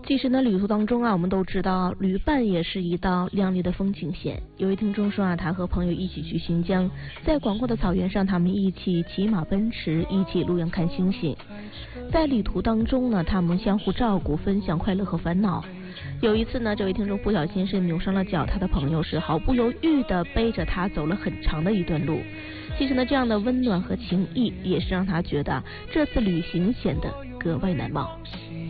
其实呢，旅途当中啊，我们都知道旅伴也是一道亮丽的风景线。有位听众说啊，他和朋友一起去新疆，在广阔的草原上，他们一起骑马奔驰，一起路遥看星星。在旅途当中呢，他们相互照顾，分享快乐和烦恼。有一次呢，这位听众不小心是扭伤了脚，他的朋友是毫不犹豫地背着他走了很长的一段路。其实呢，这样的温暖和情谊，也是让他觉得这次旅行显得格外难忘。